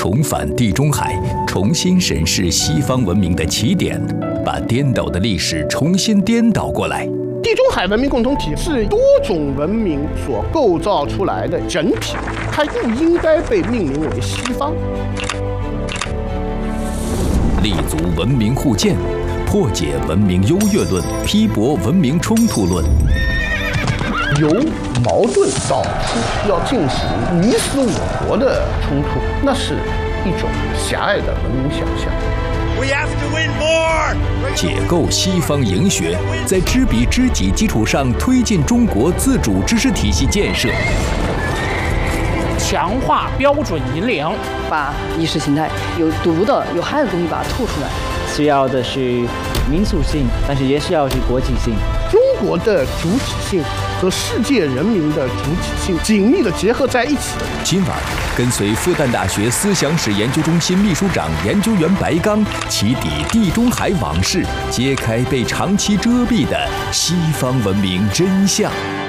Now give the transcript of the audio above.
重返地中海，重新审视西方文明的起点，把颠倒的历史重新颠倒过来。 地中海文明共同体是多种文明所构造出来的整体，它不应该被命名为西方。 立足文明互鉴，破解文明优越论，批驳文明冲突论。 由矛盾导出要进行你死我活的冲突，那是一种狭隘的文明想象。 We have to win more. 解构西方营学，在知彼知己基础上推进中国自主知识体系建设， 强化标准引领， 把意识形态有毒的、有害的东西把它吐出来。 需要的是民族性，但是也需要是国际性。 中国的主体性和世界人民的主体性紧密地结合在一起。 今晚跟随复旦大学思想史研究中心秘书长研究员白刚，起底地中海往事，揭开被长期遮蔽的西方文明真相。